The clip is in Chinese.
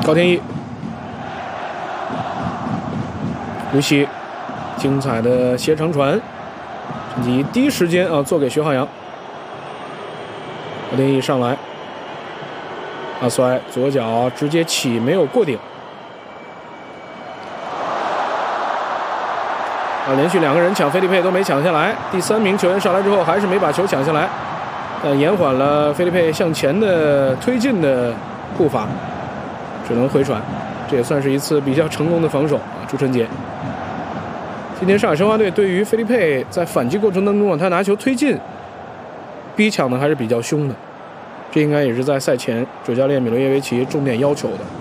高天意，吴曦，精彩的斜长传，陈吉第一时间做给徐浩洋。高天意上来，阿衰左脚直接起，没有过顶。连续2个人抢菲利佩都没抢下来，第3名球员上来之后还是没把球抢下来，延缓了菲利佩向前的推进的步伐，只能回传。这也算是一次比较成功的防守朱晨杰。今天上海申花队对于菲利佩在反击过程当中他拿球推进逼抢的还是比较凶的，这应该也是在赛前主教练米罗耶维奇重点要求的。